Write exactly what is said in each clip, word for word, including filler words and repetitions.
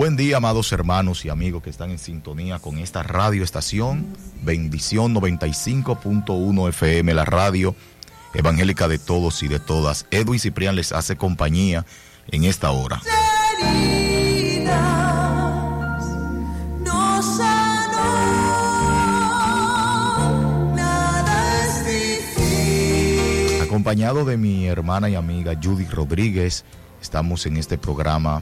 Buen día, amados hermanos y amigos que están en sintonía con esta radioestación, Bendición noventa y cinco punto uno F M, la radio evangélica de todos y de todas. Edwin Ciprián les hace compañía en esta hora. Acompañado de mi hermana y amiga Judy Rodríguez, estamos en este programa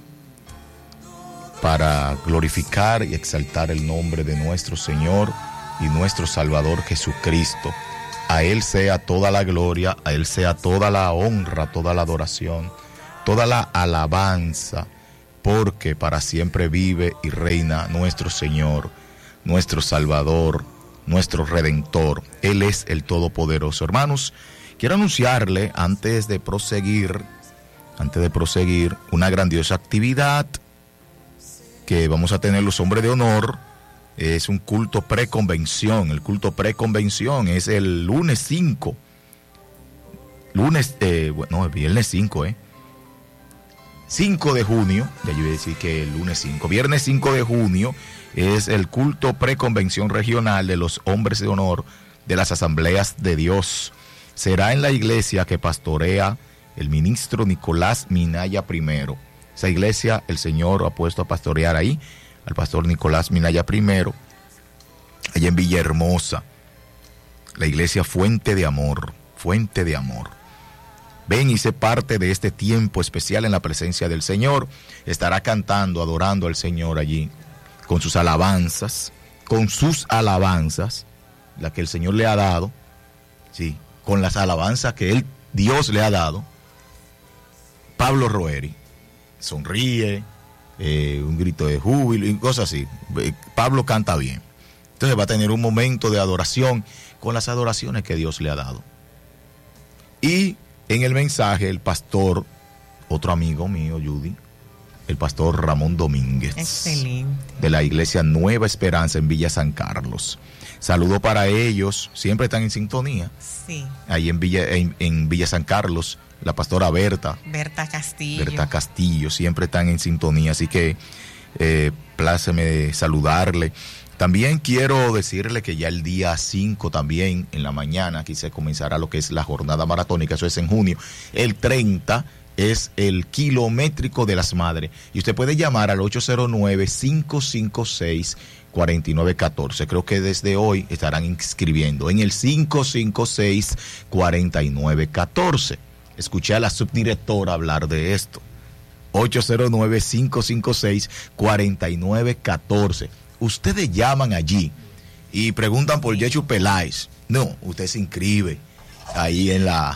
para glorificar y exaltar el nombre de nuestro Señor y nuestro Salvador Jesucristo. A Él sea toda la gloria, a Él sea toda la honra, toda la adoración, toda la alabanza, porque para siempre vive y reina nuestro Señor, nuestro Salvador, nuestro Redentor. Él es el Todopoderoso. Hermanos, quiero anunciarle antes de proseguir, antes de proseguir, una grandiosa actividad que vamos a tener los hombres de honor. Es un culto preconvención. El culto preconvención es el lunes cinco. Lunes, eh, no, el viernes cinco, ¿eh? cinco de junio, ya yo iba a decir que el lunes cinco. Viernes cinco de junio es el culto preconvención regional de los hombres de honor de las Asambleas de Dios. Será en la iglesia que pastorea el ministro Nicolás Minaya primero. Esa iglesia el Señor ha puesto a pastorear ahí al pastor Nicolás Minaya primero, allá en Villahermosa, la iglesia Fuente de Amor, Fuente de Amor. Ven y sé parte de este tiempo especial en la presencia del Señor. Estará cantando, adorando al Señor allí, con sus alabanzas, con sus alabanzas, la que el Señor le ha dado, sí, con las alabanzas que él, Dios le ha dado. Pablo Roeri sonríe, eh, un grito de júbilo y cosas así. Pablo canta bien. Entonces va a tener un momento de adoración con las adoraciones que Dios le ha dado. Y en el mensaje, el pastor, otro amigo mío, Judy, el pastor Ramón Domínguez. Excelente. De la iglesia Nueva Esperanza en Villa San Carlos. Saludo para ellos, siempre están en sintonía. Sí. Ahí en Villa, en, en Villa San Carlos, la pastora Berta. Berta Castillo. Berta Castillo, siempre están en sintonía, así que eh, pláceme saludarle. También quiero decirle que ya el día cinco también, en la mañana, aquí se comenzará lo que es la jornada maratónica, eso es en junio. El treinta es el kilométrico de las madres. Y usted puede llamar al ocho cero nueve, cinco cinco seis, cuatro nueve uno cuatro. Creo que desde hoy estarán inscribiendo en el cinco cinco seis, cuatro nueve uno cuatro. Escuché a la subdirectora hablar de esto. ocho cero nueve, cinco cinco seis, cuatro nueve uno cuatro. Ustedes llaman allí y preguntan por Yechu Peláez. No, usted se inscribe ahí en la...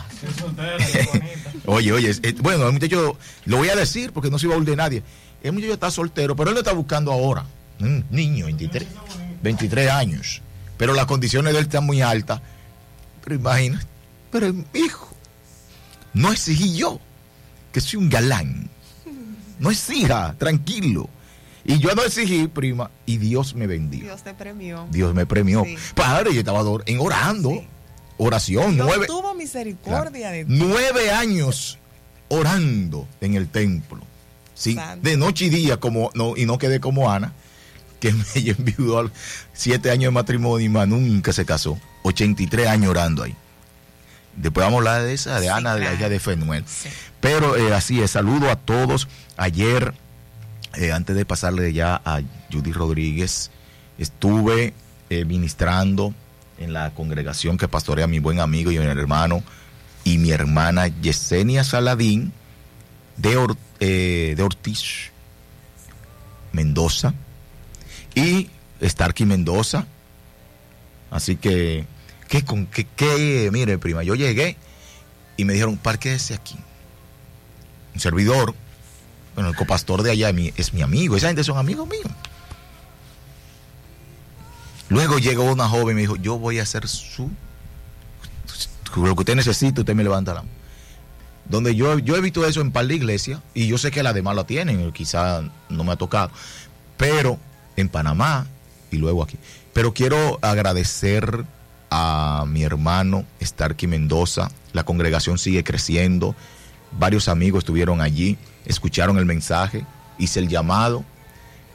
oye, oye, es, es, bueno, el muchacho, lo voy a decir porque no se va a de nadie. El muchacho está soltero, pero él lo está buscando ahora. Un niño, veintitrés, veintitrés años. Pero las condiciones de él están muy altas. Pero imagina, pero hijo, no exigí yo que soy un galán. No exija, tranquilo. Y yo no exigí, prima, y Dios me bendijo. Dios te premió. Dios me premió. Sí. Padre, yo estaba en orando. Sí. Oración. Dios nueve, tuvo misericordia de ti. Nueve años orando en el templo. Sí, de noche y día, como no, y no quedé como Ana, que me enviudó siete años de matrimonio y más nunca se casó. ochenta y tres años orando ahí. Después vamos a hablar de esa, de sí, Ana, claro. De la hija de Fenuel. Sí. Pero eh, así es, saludo a todos. Ayer, eh, antes de pasarle ya a Judy Rodríguez, estuve eh, ministrando en la congregación que pastorea mi buen amigo y mi hermano y mi hermana Yesenia Saladín de, Or, eh, de Ortiz, Mendoza, y Starkey Mendoza. Así que, ¿qué, con, qué, qué? Mire, prima, yo llegué y me dijeron, párquese aquí. Un servidor, bueno, el copastor de allá es mi amigo, esa gente son amigos míos. Luego llegó una joven y me dijo, yo voy a hacer su, lo que usted necesite, usted me levanta la mano. Donde yo, yo he visto eso en par de iglesias, y yo sé que las demás la tienen, quizá no me ha tocado, pero en Panamá y luego aquí. Pero quiero agradecer a mi hermano Starkey Mendoza. La congregación sigue creciendo, varios amigos estuvieron allí, escucharon el mensaje, hice el llamado,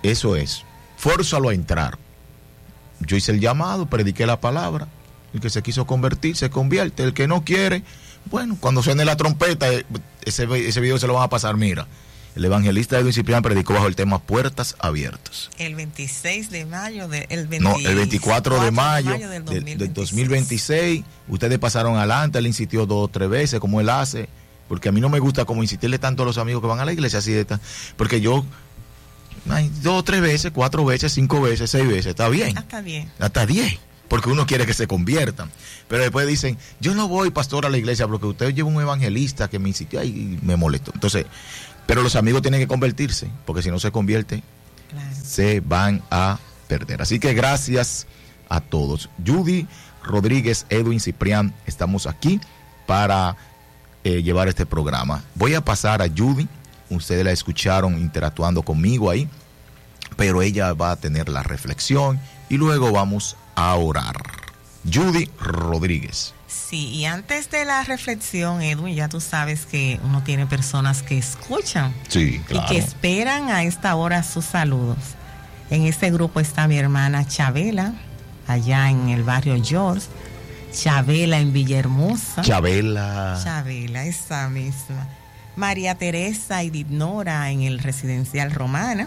Eso es. Fórzalo a entrar. Yo hice el llamado, prediqué la palabra. El que se quiso convertir, se convierte. El que no quiere, bueno, cuando suene la trompeta, ese, ese video se lo van a pasar. Mira, el evangelista Edwin Ciprián predicó bajo el tema Puertas Abiertas. El veintiséis de mayo, de, el, no, el veinticuatro de mayo, de mayo del, dos mil veintiséis. del dos mil veintiséis. Ustedes pasaron adelante, él insistió dos o tres veces, como él hace. Porque a mí no me gusta como insistirle tanto a los amigos que van a la iglesia, así de esta, porque yo, ay, dos o tres veces, cuatro veces, cinco veces, seis veces, está bien. Hasta diez. Hasta diez. Porque uno quiere que se conviertan. Pero después dicen, yo no voy, pastor, a la iglesia porque usted lleva un evangelista que me insistió y me molestó. Entonces, pero los amigos tienen que convertirse, porque si no se convierte, claro, se van a perder. Así que gracias a todos. Judy Rodríguez, Edwin Ciprián, estamos aquí para eh, llevar este programa. Voy a pasar a Judy. Ustedes la escucharon interactuando conmigo ahí, pero ella va a tener la reflexión y luego vamos a orar. Judy Rodríguez. Sí, y antes de la reflexión, Edwin, ya tú sabes que uno tiene personas que escuchan, sí, claro, y que esperan a esta hora sus saludos. En este grupo está mi hermana Chabela, allá en el barrio George, Chabela en Villahermosa. Chabela. Chabela, esa misma. María Teresa y Dignora en el residencial Romana.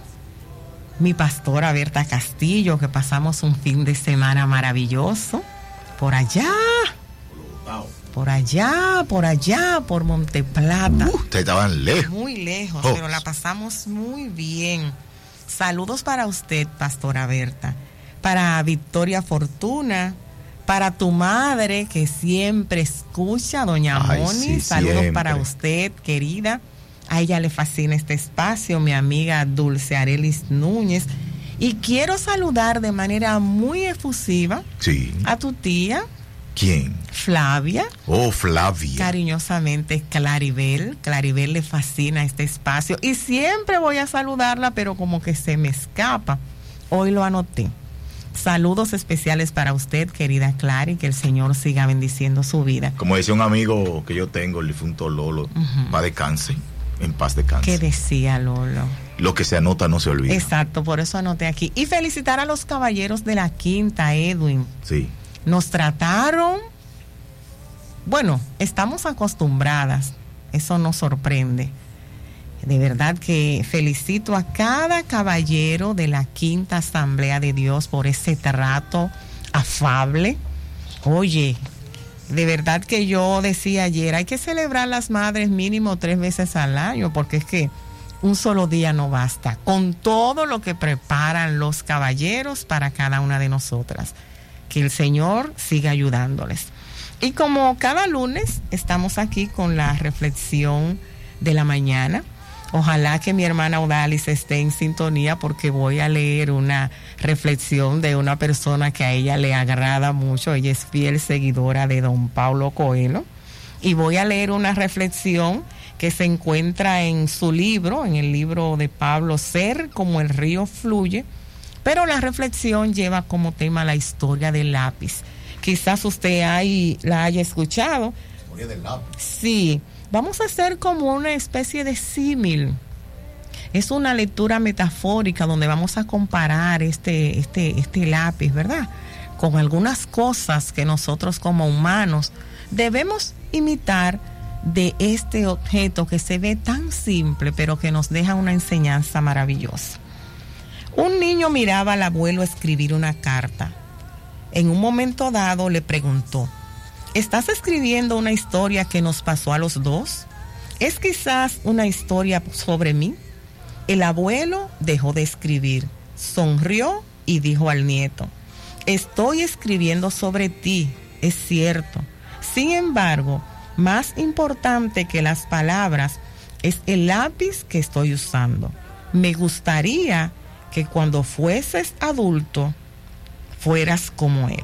Mi pastora Berta Castillo, que pasamos un fin de semana maravilloso. Por allá, por allá, por allá, por Monteplata. Uh, ustedes estaban lejos. Muy lejos, oh, pero la pasamos muy bien. Saludos para usted, pastora Berta. Para Victoria Fortuna. Para tu madre, que siempre escucha, doña Ay, Moni. Sí, Saludos siempre. para usted, querida. A ella le fascina este espacio, mi amiga Dulce Arelis Núñez. Y quiero saludar de manera muy efusiva sí. a tu tía. ¿Quién? Flavia. Oh, Flavia. Cariñosamente, Claribel. Claribel le fascina este espacio. Y siempre voy a saludarla, pero como que se me escapa. Hoy lo anoté. Saludos especiales para usted, querida Clary, que el Señor siga bendiciendo su vida. Como decía un amigo que yo tengo, el difunto Lolo, uh-huh. va de cáncer. En paz descanse. ¿Qué decía Lolo? Lo que se anota no se olvida. Exacto, por eso anoté aquí. Y felicitar a los caballeros de la Quinta, Edwin. Sí. Nos trataron, bueno, estamos acostumbradas, eso nos sorprende. De verdad que felicito a cada caballero de la Quinta Asamblea de Dios por ese trato afable. Oye, de verdad que yo decía ayer, hay que celebrar las madres mínimo tres veces al año, porque es que un solo día no basta, con todo lo que preparan los caballeros para cada una de nosotras. Que el Señor siga ayudándoles. Y como cada lunes estamos aquí con la reflexión de la mañana, ojalá que mi hermana Odalis esté en sintonía, porque voy a leer una reflexión de una persona que a ella le agrada mucho. Ella es fiel seguidora de don Paulo Coelho. Y voy a leer una reflexión que se encuentra en su libro, en el libro de Pablo, Ser como el río fluye. Pero la reflexión lleva como tema la historia del lápiz. Quizás usted ahí la haya escuchado. ¿Historia del lápiz? Sí. Vamos a hacer como una especie de símil. Es una lectura metafórica donde vamos a comparar este, este, este lápiz, ¿verdad?, con algunas cosas que nosotros como humanos debemos imitar de este objeto que se ve tan simple, pero que nos deja una enseñanza maravillosa. Un niño miraba al abuelo escribir una carta. En un momento dado le preguntó: ¿estás escribiendo una historia que nos pasó a los dos? ¿Es quizás una historia sobre mí? El abuelo dejó de escribir, sonrió y dijo al nieto: estoy escribiendo sobre ti, es cierto. Sin embargo, más importante que las palabras es el lápiz que estoy usando. Me gustaría que cuando fueses adulto fueras como él.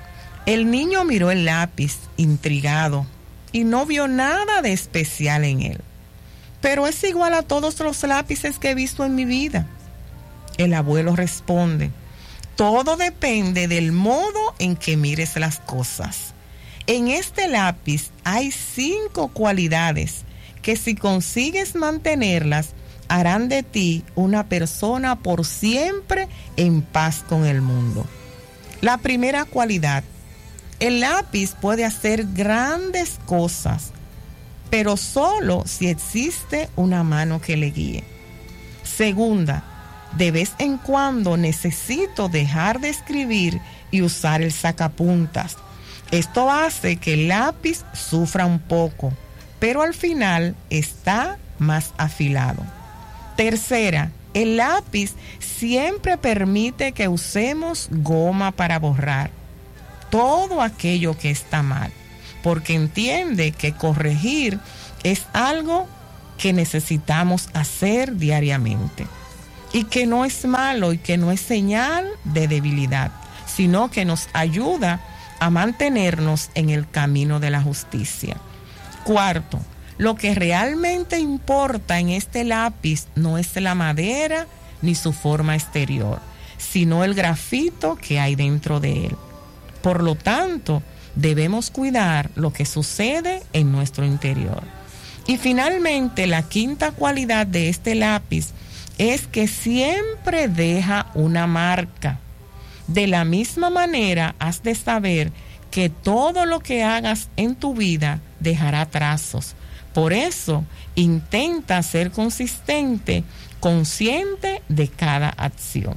El niño miró el lápiz, intrigado, y no vio nada de especial en él. Pero es igual a todos los lápices que he visto en mi vida. El abuelo responde: todo depende del modo en que mires las cosas. En este lápiz hay cinco cualidades que, si consigues mantenerlas, harán de ti una persona por siempre en paz con el mundo. La primera cualidad: el lápiz puede hacer grandes cosas, pero solo si existe una mano que le guíe. Segunda, de vez en cuando necesito dejar de escribir y usar el sacapuntas. Esto hace que el lápiz sufra un poco, pero al final está más afilado. Tercera, el lápiz siempre permite que usemos goma para borrar todo aquello que está mal, porque entiende que corregir es algo que necesitamos hacer diariamente y que no es malo y que no es señal de debilidad, sino que nos ayuda a mantenernos en el camino de la justicia. Cuarto, lo que realmente importa en este lápiz no es la madera ni su forma exterior, sino el grafito que hay dentro de él. Por lo tanto, debemos cuidar lo que sucede en nuestro interior. Y finalmente, la quinta cualidad de este lápiz es que siempre deja una marca. De la misma manera, has de saber que todo lo que hagas en tu vida dejará trazos. Por eso, intenta ser consistente, consciente de cada acción.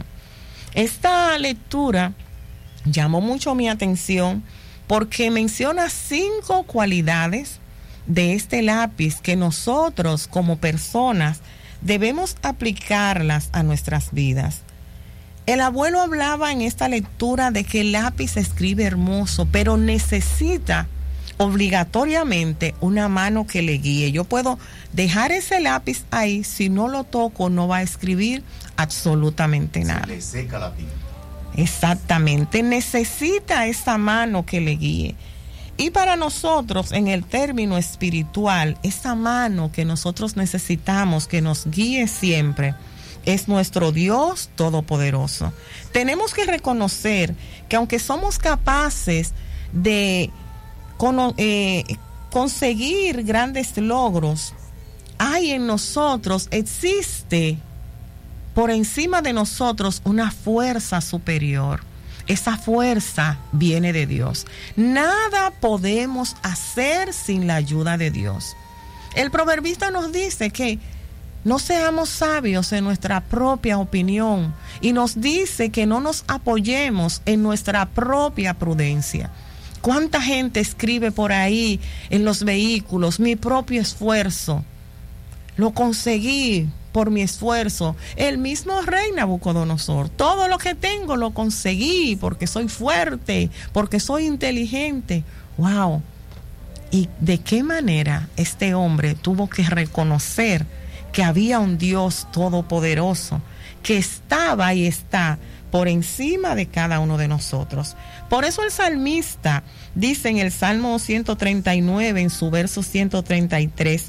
Esta lectura llamó mucho mi atención porque menciona cinco cualidades de este lápiz que nosotros como personas debemos aplicarlas a nuestras vidas. El abuelo hablaba en esta lectura de que el lápiz escribe hermoso, pero necesita obligatoriamente una mano que le guíe. Yo puedo dejar ese lápiz ahí, si no lo toco no va a escribir absolutamente nada. Se le seca la tinta. Exactamente, necesita esa mano que le guíe. Y para nosotros, en el término espiritual, esa mano que nosotros necesitamos que nos guíe siempre es nuestro Dios Todopoderoso. Tenemos que reconocer que aunque somos capaces de con, eh, conseguir grandes logros, hay en nosotros, existe por encima de nosotros una fuerza superior. Esa fuerza viene de Dios. Nada podemos hacer sin la ayuda de Dios. El proverbista nos dice que no seamos sabios en nuestra propia opinión y nos dice que no nos apoyemos en nuestra propia prudencia. ¿Cuánta gente escribe por ahí en los vehículos? Mi propio esfuerzo. Lo conseguí por mi esfuerzo. El mismo rey Nabucodonosor. Todo lo que tengo lo conseguí porque soy fuerte, porque soy inteligente. ¡Wow! ¿Y de qué manera este hombre tuvo que reconocer que había un Dios todopoderoso que estaba y está por encima de cada uno de nosotros? Por eso el salmista dice en el Salmo ciento treinta y nueve, en su verso ciento treinta y tres,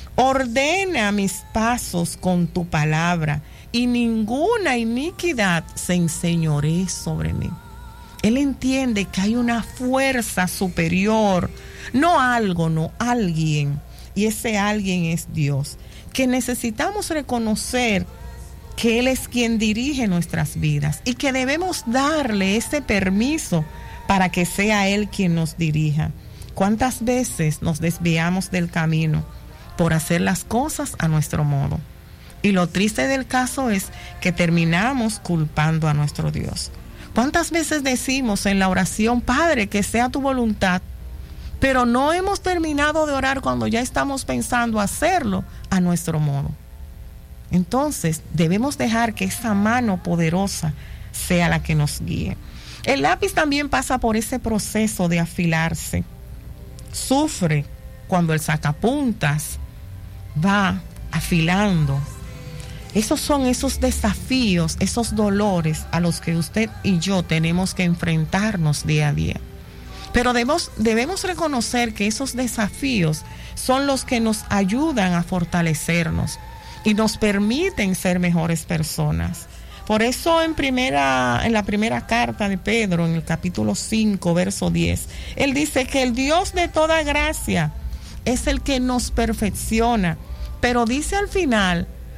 ordena mis pasos con tu palabra y ninguna iniquidad se enseñoree sobre mí. Él entiende que hay una fuerza superior, no algo, no alguien, y ese alguien es Dios, que necesitamos reconocer que Él es quien dirige nuestras vidas y que debemos darle ese permiso para que sea Él quien nos dirija. ¿Cuántas veces nos desviamos del camino por hacer las cosas a nuestro modo? Y lo triste del caso es que terminamos culpando a nuestro Dios. ¿Cuántas veces decimos en la oración, Padre, que sea tu voluntad? Pero no hemos terminado de orar cuando ya estamos pensando hacerlo a nuestro modo. Entonces debemos dejar que esa mano poderosa sea la que nos guíe. El lápiz también pasa por ese proceso de afilarse. Sufre cuando el sacapuntas va afilando. Esos son esos desafíos, esos dolores a los que usted y yo tenemos que enfrentarnos día a día. Pero debemos, debemos reconocer que esos desafíos son los que nos ayudan a fortalecernos y nos permiten ser mejores personas. Por eso en, primera, en la primera carta de Pedro, en el capítulo cinco, verso diez, él dice que el Dios de toda gracia es el que nos perfecciona, pero dice al final,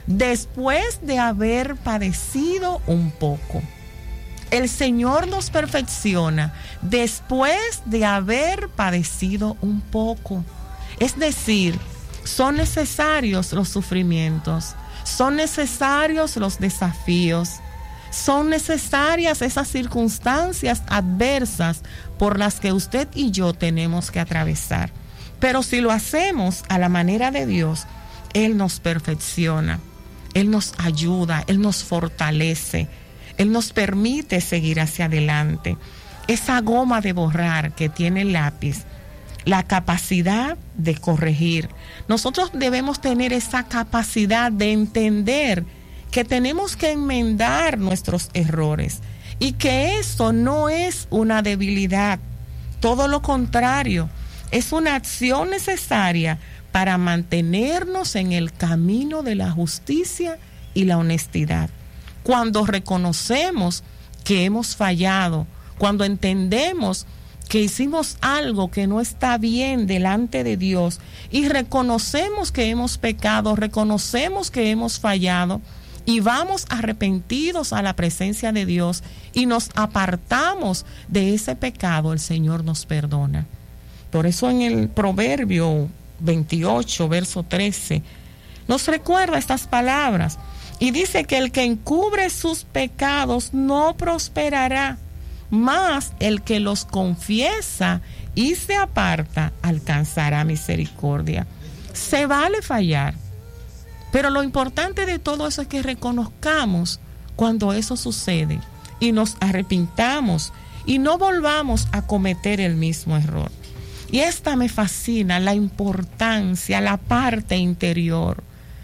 después de haber padecido un poco. El Señor nos perfecciona después de haber padecido un poco. Es decir, son necesarios los sufrimientos, son necesarios los desafíos, son necesarias esas circunstancias adversas por las que usted y yo tenemos que atravesar. Pero si lo hacemos a la manera de Dios, Él nos perfecciona, Él nos ayuda, Él nos fortalece, Él nos permite seguir hacia adelante. Esa goma de borrar que tiene el lápiz, la capacidad de corregir. Nosotros debemos tener esa capacidad de entender que tenemos que enmendar nuestros errores y que eso no es una debilidad, todo lo contrario, es una acción necesaria para mantenernos en el camino de la justicia y la honestidad. Cuando reconocemos que hemos fallado, cuando entendemos que hicimos algo que no está bien delante de Dios y reconocemos que hemos pecado, reconocemos que hemos fallado y vamos arrepentidos a la presencia de Dios y nos apartamos de ese pecado, el Señor nos perdona. Por eso en el Proverbio veintiocho, verso trece, nos recuerda estas palabras y dice que el que encubre sus pecados no prosperará, mas el que los confiesa y se aparta alcanzará misericordia. Se vale fallar, pero lo importante de todo eso es que reconozcamos cuando eso sucede y nos arrepintamos y no volvamos a cometer el mismo error. Y esta me fascina, la importancia, la parte interior.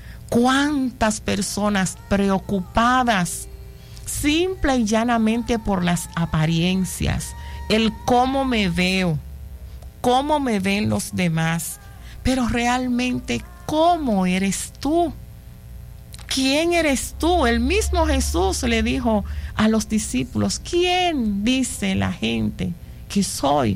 Cuántas personas preocupadas simple y llanamente por las apariencias, el cómo me veo, cómo me ven los demás, pero realmente cómo eres tú. ¿Quién eres tú? El mismo Jesús le dijo a los discípulos, ¿quién dice la gente que soy?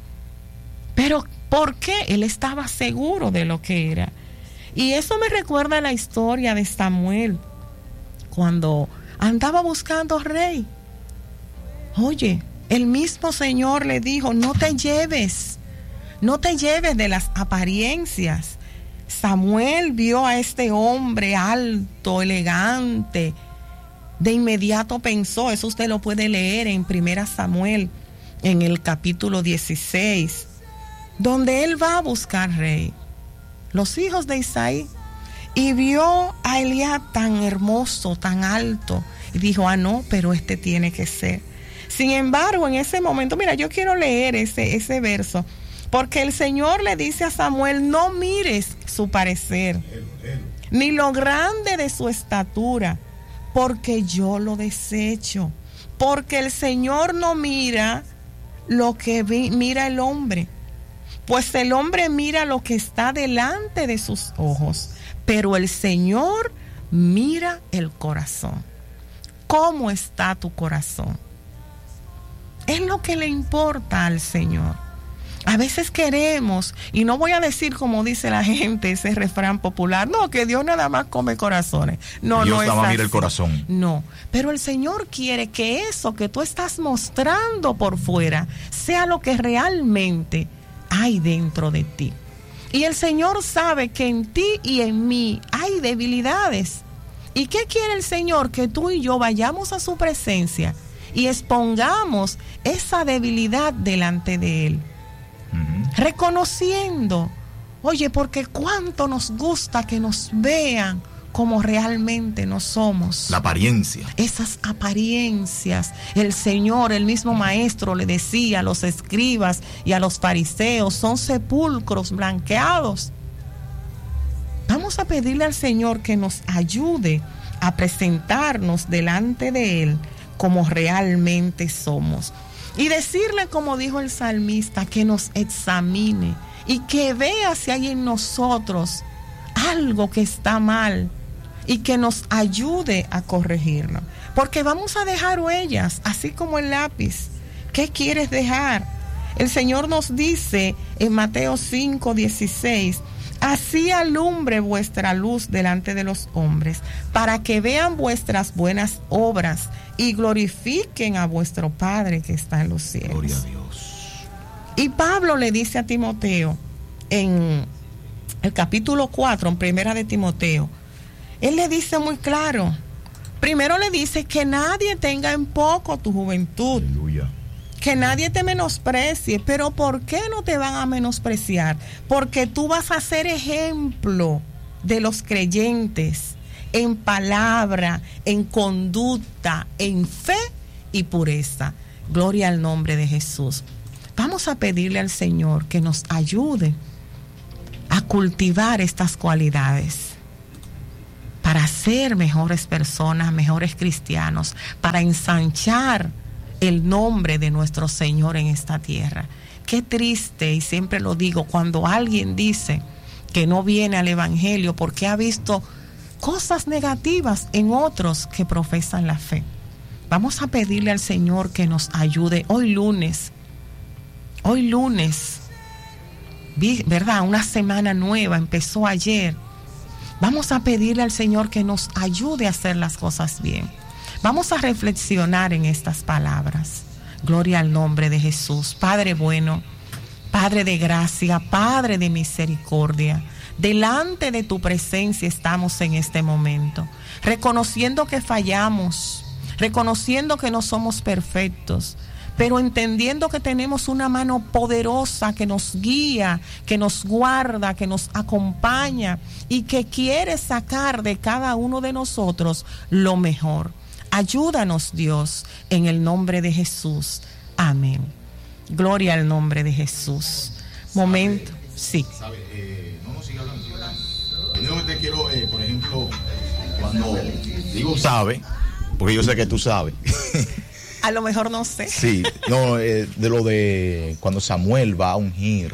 Pero ¿por qué? Él estaba seguro de lo que era. Y eso me recuerda a la historia de Samuel, cuando andaba buscando rey. Oye, el mismo Señor le dijo, no te lleves, no te lleves de las apariencias. Samuel vio a este hombre alto, elegante. De inmediato pensó, eso usted lo puede leer en Primera Samuel, en el capítulo dieciséis, donde él va a buscar rey. Los hijos de Isaí. Y vio a Eliab tan hermoso, tan alto. Y dijo, ah, no, pero este tiene que ser. Sin embargo, en ese momento, mira, yo quiero leer ese, ese verso. Porque el Señor le dice a Samuel, no mires su parecer, ni lo grande de su estatura, porque yo lo desecho. Porque el Señor no mira lo que vi, mira el hombre. Pues el hombre mira lo que está delante de sus ojos, pero el Señor mira el corazón. ¿Cómo está tu corazón? Es lo que le importa al Señor. A veces queremos, y no voy a decir como dice la gente, ese refrán popular, no, que Dios nada más come corazones. No, Dios no es nada más así. mira el corazón. No, pero el Señor quiere que eso que tú estás mostrando por fuera sea lo que realmente hay dentro de ti. Y el Señor sabe que en ti y en mí hay debilidades. ¿Y qué quiere el Señor? Que tú y yo vayamos a su presencia y expongamos esa debilidad delante de Él. Uh-huh. Reconociendo, oye, porque cuánto nos gusta que nos vean como realmente no somos. La apariencia. Esas apariencias. El Señor, el mismo Maestro, le decía a los escribas y a los fariseos, son sepulcros blanqueados. Vamos a pedirle al Señor que nos ayude a presentarnos delante de Él como realmente somos. Y decirle, como dijo el salmista, que nos examine y que vea si hay en nosotros algo que está mal y que nos ayude a corregirlo. Porque vamos a dejar huellas, así como el lápiz. ¿Qué quieres dejar? El Señor nos dice en Mateo cinco dieciséis, Así alumbre vuestra luz delante de los hombres, para que vean vuestras buenas obras y glorifiquen a vuestro Padre que está en los cielos. Gloria a Dios. Y Pablo le dice a Timoteo, en el capítulo cuatro, en primera de Timoteo, él le dice muy claro, primero le dice que nadie tenga en poco tu juventud. Aleluya. Que nadie te menosprecie, pero ¿por qué no te van a menospreciar? Porque tú vas a ser ejemplo de los creyentes en palabra, en conducta, en fe y pureza. Gloria al nombre de Jesús. Vamos a pedirle al Señor que nos ayude a cultivar estas cualidades para ser mejores personas, mejores cristianos, para ensanchar el nombre de nuestro Señor en esta tierra. Qué triste, y siempre lo digo, cuando alguien dice que no viene al Evangelio porque ha visto cosas negativas en otros que profesan la fe. Vamos a pedirle al Señor que nos ayude hoy lunes, hoy lunes, ¿verdad? Una semana nueva, empezó ayer. Vamos a pedirle al Señor que nos ayude a hacer las cosas bien. Vamos a reflexionar en estas palabras. Gloria al nombre de Jesús. Padre bueno, Padre de gracia, Padre de misericordia, delante de tu presencia estamos en este momento, reconociendo que fallamos, reconociendo que no somos perfectos, pero entendiendo que tenemos una mano poderosa que nos guía, que nos guarda, que nos acompaña y que quiere sacar de cada uno de nosotros lo mejor. Ayúdanos, Dios, en el nombre de Jesús. Amén. Gloria al nombre de Jesús. Momento. ¿Sabe, sí. Sabe, eh, no nos siga hablando. Yo te quiero, eh, por ejemplo, cuando digo sabe, porque yo sé que tú sabes. A lo mejor no sé. Sí, no, eh, de lo de cuando Samuel va a ungir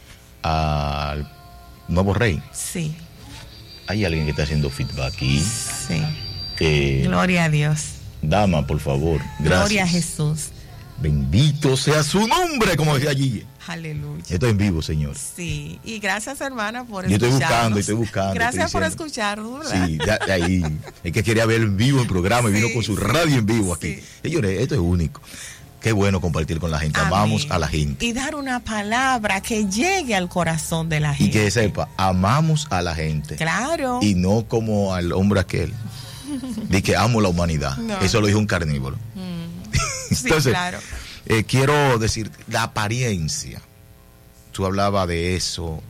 al nuevo rey. Sí. Hay alguien que está haciendo feedback aquí. Sí. Eh, Gloria a Dios. Dama, por favor. Gracias. Gloria a Jesús. Bendito sea su nombre, como decía allí. Aleluya. Estoy en vivo, señor. Sí, y gracias, hermana, por Yo estoy escucharnos. buscando, estoy buscando. Gracias estoy por diciendo. escucharnos, ¿verdad? Sí, de, de ahí. Es que quería ver en vivo el programa y Sí, vino con su radio en vivo aquí. sí. Señores, esto es único. Qué bueno compartir con la gente. Amén. Amamos a la gente. Y dar una palabra que llegue al corazón de la Y gente. que sepa, amamos a la gente. Claro. Y no como al hombre aquel. De que amo la humanidad. No. Eso lo dijo un carnívoro. Mm. Entonces, Sí, claro. eh, quiero decir, la apariencia. Tú hablabas de eso.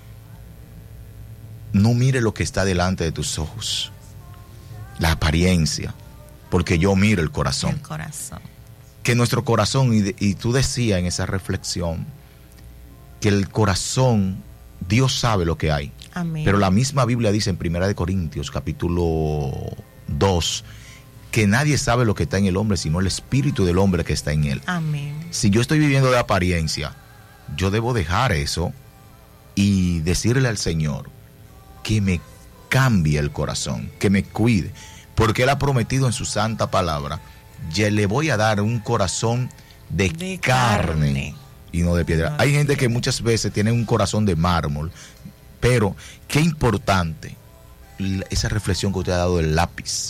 No mire lo que está delante de tus ojos. La apariencia. Porque yo miro el corazón. El corazón. Que nuestro corazón, y, de, y tú decías en esa reflexión, que el corazón, Dios sabe lo que hay. Amén. Pero la misma Biblia dice en Primera de Corintios, capítulo dos, que nadie sabe lo que está en el hombre, sino el espíritu del hombre que está en él. Amén. Si yo estoy viviendo de apariencia, yo debo dejar eso y decirle al Señor que me cambie el corazón, que me cuide, porque Él ha prometido en su santa palabra, ya le voy a dar un corazón de, De carne, carne y no de piedra. No de Hay gente piedra. que muchas veces tiene un corazón de mármol, pero qué importante esa reflexión que usted ha dado del lápiz.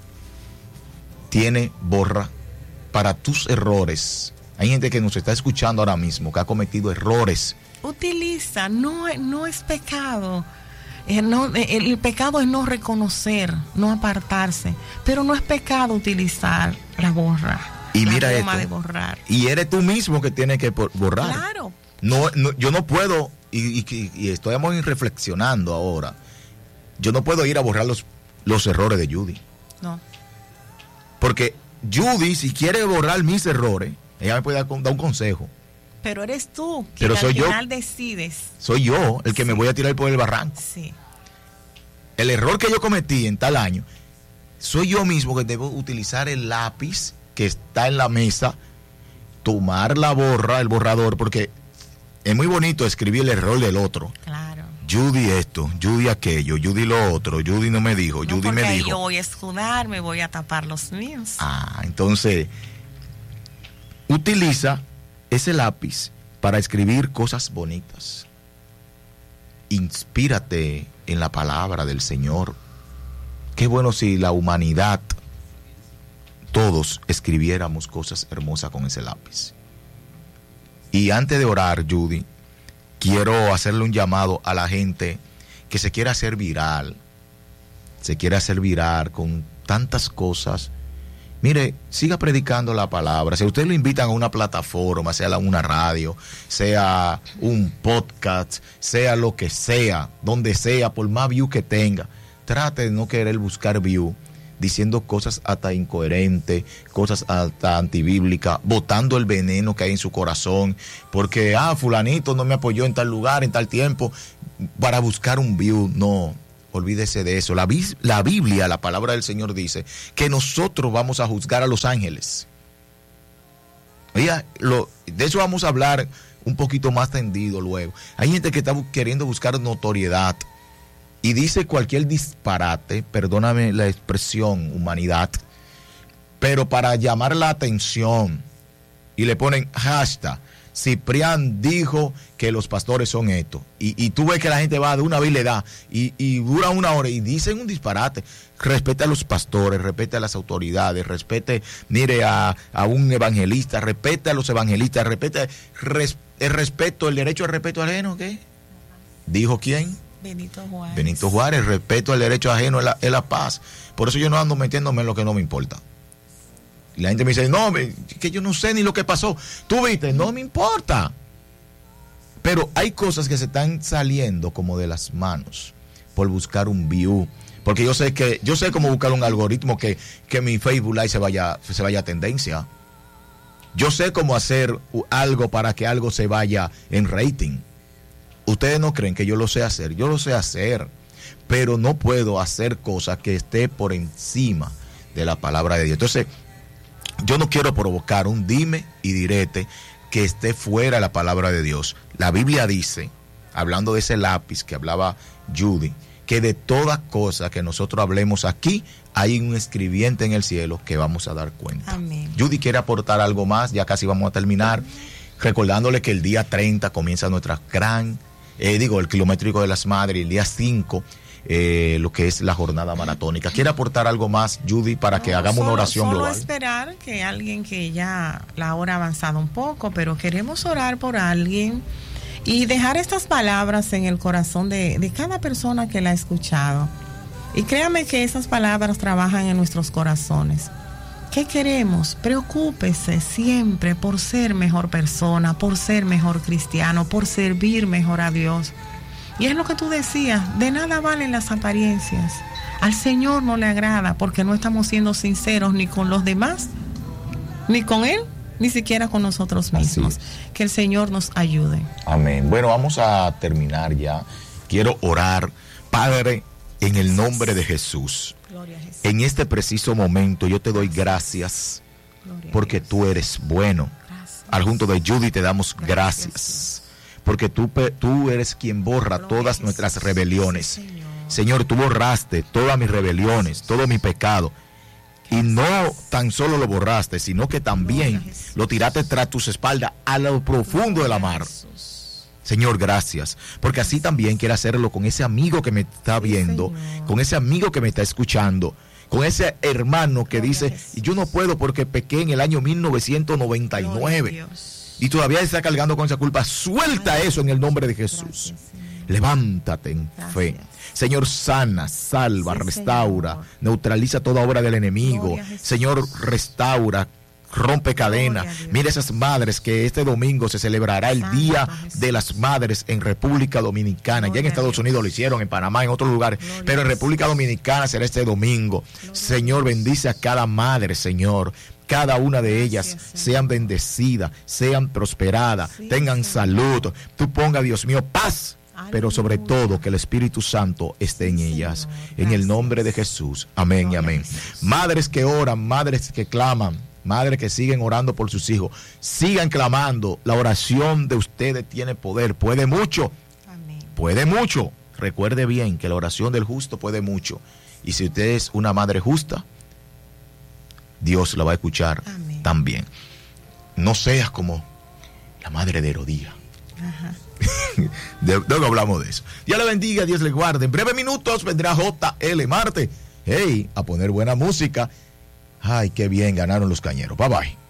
Tiene borra para tus errores. Hay gente que nos está escuchando ahora mismo que ha cometido errores. Utiliza, no, no es pecado. Eh, no, el, el pecado es no reconocer, no apartarse. Pero no es pecado utilizar la borra. Y la mira forma esto. de borrar. Y eres tú mismo que tienes que por- borrar. Claro. No, no, yo no puedo, y, y, y estoy muy reflexionando ahora, yo no puedo ir a borrar los, los errores de Judy. No. Porque Judy, si quiere borrar mis errores, ella me puede dar, dar un consejo. Pero eres tú quien Pero al soy yo. final decides. Soy yo el que Sí. me voy a tirar por el barranco. Sí. El error que yo cometí en tal año, soy yo mismo que debo utilizar el lápiz que está en la mesa, tomar la borra, el borrador, porque es muy bonito escribir el error del otro. Claro. Judy esto, Judy aquello, Judy lo otro, Judy no me dijo, No, Judy porque me ahí dijo. yo voy a escudarme, voy a tapar los míos. Ah, entonces, utiliza ese lápiz para escribir cosas bonitas. inspírate en la palabra del Señor. Qué bueno si la humanidad, todos escribiéramos cosas hermosas con ese lápiz. Y antes de orar, Judy, quiero hacerle un llamado a la gente que se quiere hacer viral, se quiere hacer viral con tantas cosas. Mire, siga predicando la palabra. Si a usted lo invitan a una plataforma, sea una radio, sea un podcast, sea lo que sea, donde sea, por más view que tenga, trate de no querer buscar view diciendo cosas hasta incoherentes, cosas hasta antibíblicas, botando el veneno que hay en su corazón, porque, ah, fulanito no me apoyó en tal lugar, en tal tiempo, para buscar un view. No, olvídese de eso. La, la Biblia, la palabra del Señor dice que nosotros vamos a juzgar a los ángeles. Oiga, lo, de eso vamos a hablar un poquito más tendido luego. Hay gente que está queriendo buscar notoriedad y dice cualquier disparate, perdóname la expresión, humanidad, pero para llamar la atención, y le ponen hashtag, Ciprián dijo que los pastores son esto, y, y tú ves que la gente va de una vez y le da, y, y dura una hora, y dicen un disparate. Respete a los pastores, respete a las autoridades, respete, mire, a, a un evangelista, respete a los evangelistas, respete res, el respeto, el derecho al respeto ajeno, ¿qué? ¿Dijo quién? Benito Juárez. Benito Juárez, respeto al derecho ajeno es la, es la paz. Por eso yo no ando metiéndome en lo que no me importa. Y la gente me dice, no, que yo no sé ni lo que pasó. Tú viste, no me importa. Pero hay cosas que se están saliendo como de las manos por buscar un view. Porque yo sé que yo sé cómo buscar un algoritmo que, que mi Facebook Live se vaya, se vaya a tendencia. Yo sé cómo hacer algo para que algo se vaya en rating. Ustedes no creen que yo lo sé hacer, yo lo sé hacer, pero no puedo hacer cosas que esté por encima de la palabra de Dios. Entonces, yo no quiero provocar un dime y direte que esté fuera de la palabra de Dios. La Biblia dice, hablando de ese lápiz que hablaba Judy, que de todas cosas que nosotros hablemos aquí, hay un escribiente en el cielo que vamos a dar cuenta. Amén. Judy quiere aportar algo más, ya casi vamos a terminar, recordándole que el día treinta comienza nuestra gran... Eh, digo, el kilométrico de las madres, el día cinco, eh, lo que es la jornada maratónica. ¿Quiere aportar algo más, Judy, para que no, hagamos solo, una oración solo global? Esperar que alguien que ya la hora ha avanzado un poco, pero queremos orar por alguien y dejar estas palabras en el corazón de, de cada persona que la ha escuchado. Y créame que esas palabras trabajan en nuestros corazones. ¿Qué queremos? Preocúpese siempre por ser mejor persona, por ser mejor cristiano, por servir mejor a Dios. Y es lo que tú decías, de nada valen las apariencias. Al Señor no le agrada porque no estamos siendo sinceros ni con los demás, ni con Él, ni siquiera con nosotros mismos. Que el Señor nos ayude. Amén. Bueno, vamos a terminar ya. Quiero orar, Padre, en el nombre de Jesús. En este preciso momento yo te doy gracias porque tú eres bueno. Al junto de Judy te damos gracias porque tú, tú eres quien borra todas nuestras rebeliones. Señor, tú borraste todas mis rebeliones, todo mi pecado. Y no tan solo lo borraste, sino que también lo tiraste tras tus espaldas a lo profundo de la mar. Señor, gracias, porque así también quiero hacerlo con ese amigo que me está viendo, con ese amigo que me está escuchando, con ese hermano que dice, y yo no puedo porque pequé en el año mil novecientos noventa y nueve y todavía está cargando con esa culpa. Suelta eso en el nombre de Jesús. Levántate en fe. Señor, sana, salva, restaura, neutraliza toda obra del enemigo. Señor, restaura, rompe cadena. Mira esas madres que este domingo se celebrará el Día de las Madres en República Dominicana. Ya en Estados Unidos lo hicieron, en Panamá, en otros lugares, pero en República Dominicana será este domingo. Señor, bendice a cada madre, Señor. Cada una de ellas sean bendecidas, sean prosperadas, tengan salud. Tú ponga, Dios mío, paz, pero sobre todo que el Espíritu Santo esté en ellas. En el nombre de Jesús. Amén y amén. Madres que oran, madres que claman, madres que siguen orando por sus hijos, sigan clamando. La oración de ustedes tiene poder, puede mucho. Amén. Puede mucho. Recuerde bien que la oración del justo puede mucho. Y si usted es una madre justa, Dios la va a escuchar. Amén. También. No seas como la madre de Herodías. Ajá. de, luego hablamos de eso. Dios le bendiga, Dios le guarde. En breves minutos vendrá J L Marte. Hey, a poner buena música. Ay, qué bien ganaron los Cañeros. Bye bye.